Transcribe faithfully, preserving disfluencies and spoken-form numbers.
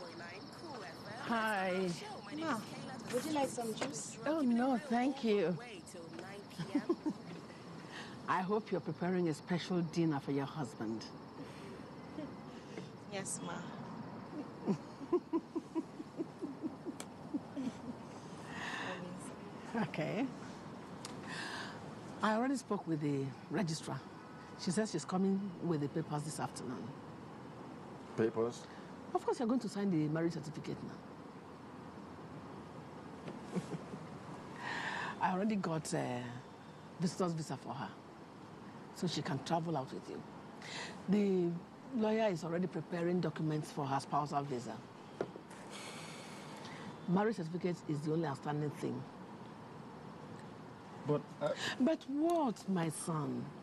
Hi. Ma, would you like some juice? Oh, no, thank you. I hope you're preparing a special dinner for your husband. Yes, ma. Okay. I already spoke with the registrar. She says she's coming with the papers this afternoon. Papers? Of course, you're going to sign the marriage certificate now. I already got a visitor's visa for her, so she can travel out with you. The lawyer is already preparing documents for her spousal visa. Marriage certificate is the only outstanding thing. But... Uh... But what, my son?